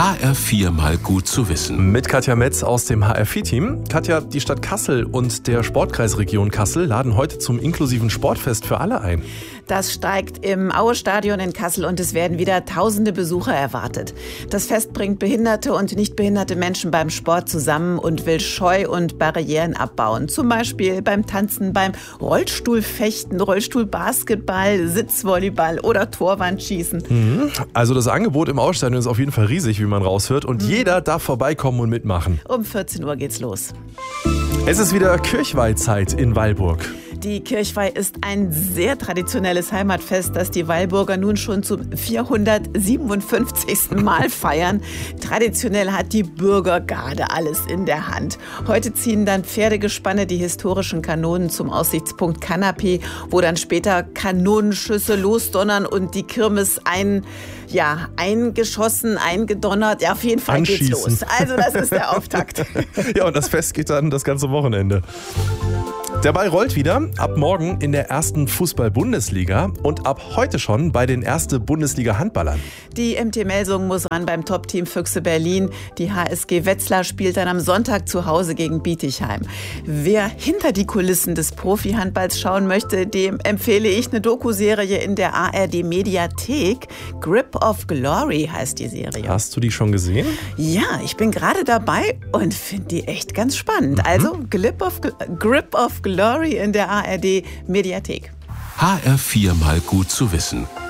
HR4 mal gut zu wissen. Mit Katja Metz aus dem HR4-Team. Katja, die Stadt Kassel und der Sportkreisregion Kassel laden heute zum inklusiven Sportfest für alle ein. Das steigt im Aue-Stadion in Kassel und es werden wieder tausende Besucher erwartet. Das Fest bringt behinderte und nicht behinderte Menschen beim Sport zusammen und will Scheu und Barrieren abbauen. Zum Beispiel beim Tanzen, beim Rollstuhlfechten, Rollstuhlbasketball, Sitzvolleyball oder Torwandschießen. Also das Angebot im Aue-Stadion ist auf jeden Fall riesig, wie man raushört. Und jeder darf vorbeikommen und mitmachen. Um 14 Uhr geht's los. Es ist wieder Kirchweihzeit in Weilburg. Die Kirchweih ist ein sehr traditionelles Heimatfest, das die Weilburger nun schon zum 457. Mal feiern. Traditionell hat die Bürgergarde alles in der Hand. Heute ziehen dann Pferdegespanne die historischen Kanonen zum Aussichtspunkt Kanapee, wo dann später Kanonenschüsse losdonnern und die Kirmes eingeschossen, eingedonnert. Ja, auf jeden Fall geht's los. Also das ist der Auftakt. Ja, und das Fest geht dann das ganze Wochenende. Der Ball rollt wieder, ab morgen in der ersten Fußball-Bundesliga und ab heute schon bei den ersten Bundesliga-Handballern. Die MT Melsungen muss ran beim Top-Team Füchse Berlin. Die HSG Wetzlar spielt dann am Sonntag zu Hause gegen Bietigheim. Wer hinter die Kulissen des Profi-Handballs schauen möchte, dem empfehle ich eine Doku-Serie in der ARD-Mediathek. Grip of Glory heißt die Serie. Hast du die schon gesehen? Ja, ich bin gerade dabei und finde die echt ganz spannend. Also Grip of Glory in der ARD-Mediathek. HR4 mal gut zu wissen.